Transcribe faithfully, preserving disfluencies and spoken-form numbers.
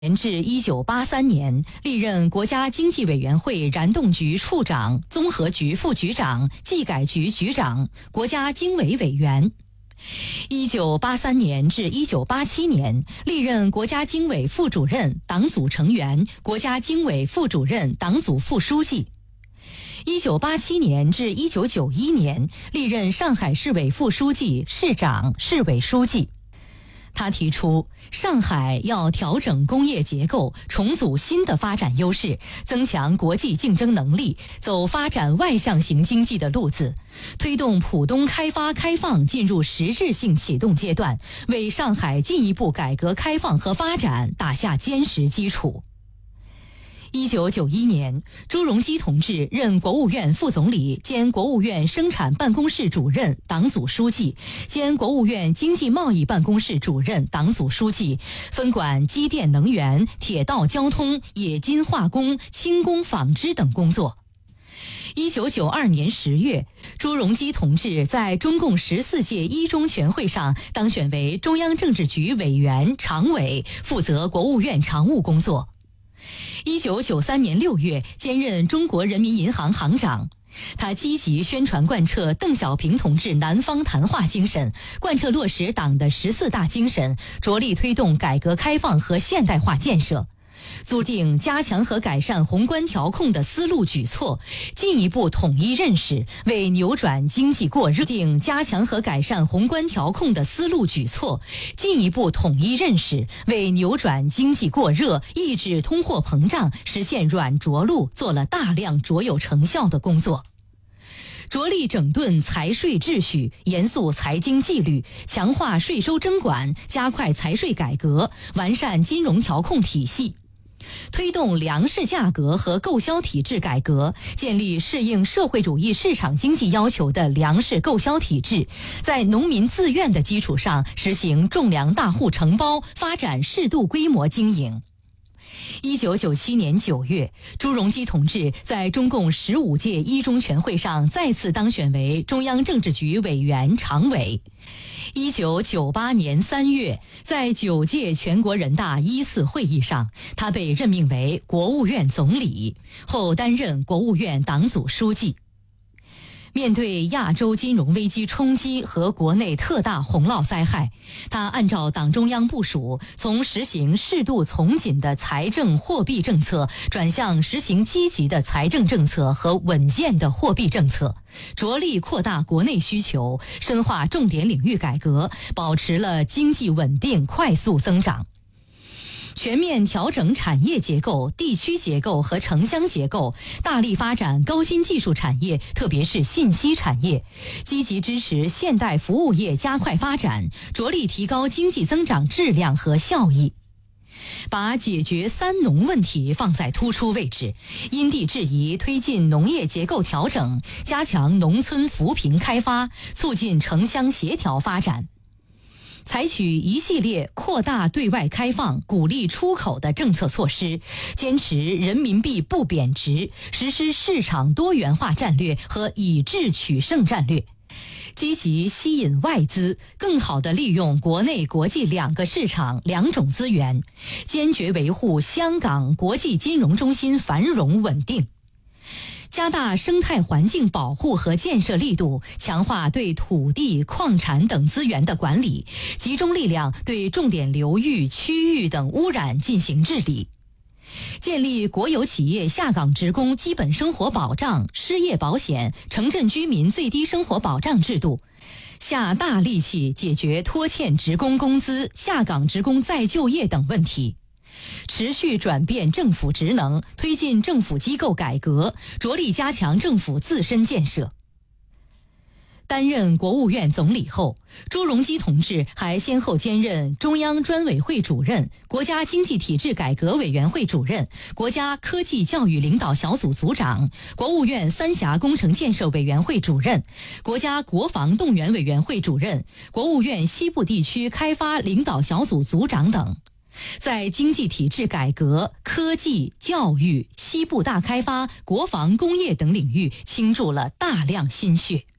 年至一九八三年，历任国家经济委员会燃动局处长、综合局副局长、技改局局长、国家经委委员。一九八三年至一九八七年，历任国家经委副主任、党组成员、国家经委副主任、党组副书记。一九八七年至一九九一年，历任上海市委副书记、市长、市委书记。他提出，上海要调整工业结构，重组新的发展优势，增强国际竞争能力，走发展外向型经济的路子，推动浦东开发开放进入实质性启动阶段，为上海进一步改革开放和发展打下坚实基础。一九九一年，朱镕基同志任国务院副总理兼国务院生产办公室主任、党组书记，兼国务院经济贸易办公室主任、党组书记，分管机电能源、铁道交通、冶金化工、轻工纺织等工作。一九九二年十月，朱镕基同志在中共十四届一中全会上当选为中央政治局委员、常委，负责国务院常务工作。一九九三年六月，兼任中国人民银行行长。他积极宣传贯彻邓小平同志南方谈话精神，贯彻落实党的十四大精神，着力推动改革开放和现代化建设，组定加强和改善宏观调控的思路举措，进一步统一认识，为扭转经济过热定加强和改善宏观调控的思路举措，进一步统一认识，为扭转经济过热、抑制通货膨胀、实现软着陆做了大量卓有成效的工作。着力整顿财税秩序，严肃财经纪律，强化税收征管，加快财税改革，完善金融调控体系。推动粮食价格和购销体制改革，建立适应社会主义市场经济要求的粮食购销体制，在农民自愿的基础上实行种粮大户承包，发展适度规模经营。一九九七年九月，朱镕基同志在中共十五届一中全会上再次当选为中央政治局委员、常委。一九九八年三月，在九届全国人大一次会议上，他被任命为国务院总理，后担任国务院党组书记。面对亚洲金融危机冲击和国内特大洪涝灾害，他按照党中央部署，从实行适度从紧的财政货币政策转向实行积极的财政政策和稳健的货币政策，着力扩大国内需求，深化重点领域改革，保持了经济稳定快速增长。全面调整产业结构、地区结构和城乡结构，大力发展高新技术产业，特别是信息产业，积极支持现代服务业加快发展，着力提高经济增长质量和效益。把解决三农问题放在突出位置，因地制宜推进农业结构调整，加强农村扶贫开发，促进城乡协调发展。采取一系列扩大对外开放、鼓励出口的政策措施，坚持人民币不贬值，实施市场多元化战略和以质取胜战略，积极吸引外资，更好地利用国内国际两个市场两种资源，坚决维护香港国际金融中心繁荣稳定。加大生态环境保护和建设力度，强化对土地、矿产等资源的管理，集中力量对重点流域、区域等污染进行治理。建立国有企业下岗职工基本生活保障、失业保险、城镇居民最低生活保障制度，下大力气解决拖欠职工工资、下岗职工再就业等问题。持续转变政府职能，推进政府机构改革，着力加强政府自身建设。担任国务院总理后，朱镕基同志还先后兼任中央专委会主任、国家经济体制改革委员会主任、国家科技教育领导小组组长、国务院三峡工程建设委员会主任、国家国防动员委员会主任、国务院西部地区开发领导小组组长等。在经济体制改革、科技、教育、西部大开发、国防工业等领域倾注了大量心血。